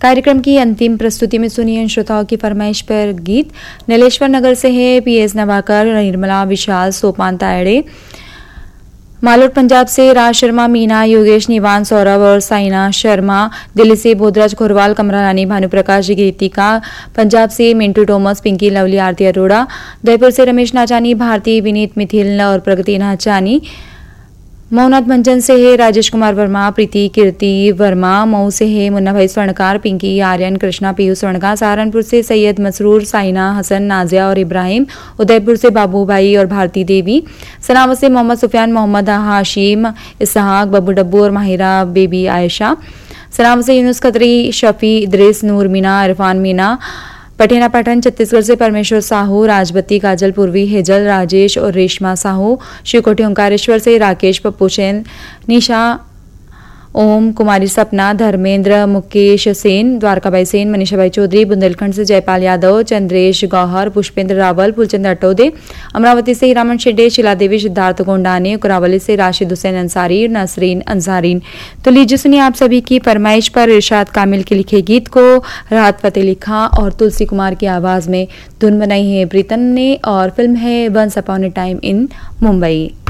कार्यक्रम की अंतिम प्रस्तुति में सुनिए श्रोताओं की फरमाइश पर गीत। नीलेश्वर नगर से है पीएस नवाकर, निर्मला, विशाल, सोपान तायड़े। मालोड पंजाब से राज शर्मा, मीना, योगेश, निवान, सौरभ और साइना शर्मा। दिल्ली से बोधराज खोरवाल, कमरा रानी, भानुप्रकाश, गीतिका। पंजाब से मिंटू टोमस, पिंकी, लवली, आरती अरोड़ा। जयपुर से रमेश नाचानी, भारती, विनीत, मिथिल और प्रगति नाचानी। मऊनाथ मंजन से है राजेश कुमार वर्मा, प्रीति, कीर्ति वर्मा। मऊ से है मुन्ना भाई स्वर्णकार, पिंकी, आर्यन, कृष्णा, पीयूष स्वर्णकार। सहारनपुर से सैयद मसरूर, साइना, हसन, नाजिया और इब्राहिम। उदयपुर से बाबू भाई और भारती देवी। सनावत से मोहम्मद सुफियान, मोहम्मद हाशिम, इसहाक, बब्बू डब्बू और माहिरा बेबी आयशा। सनावत से यूनुस खत्री, शफी, इद्रिस, नूर मीना, इरफान मीना। पटेना पाटन छत्तीसगढ़ से परमेश्वर साहू, राजबत्ती, काजल, पूर्वी, हेजल, राजेश और रेशमा साहू। शिवकोटी ओंकारेश्वर से राकेश, पप्पू सेन, निशा, ओम, कुमारी सपना, धर्मेंद्र, मुकेश सेन, द्वारकाबाई सेन, मनीषाबाई चौधरी। बुंदेलखंड से जयपाल यादव, चंद्रेश गौहर, पुष्पेंद्र रावल, फुलचंद अटोदे। अमरावती से हीरामन शेड्डे, शिला देवी, सिद्धार्थ गोंडाने। कुरावली से राशिद हुसैन अंसारी, नसरीन अंसारीन। तो लीजिए सुनिए आप सभी की फरमाइश पर इरशाद कामिल के लिखे गीत को राहत फतेह लिखा और तुलसी कुमार की आवाज में धुन बनाई है प्रीतम ने और फिल्म है once upon A time in Mumbai.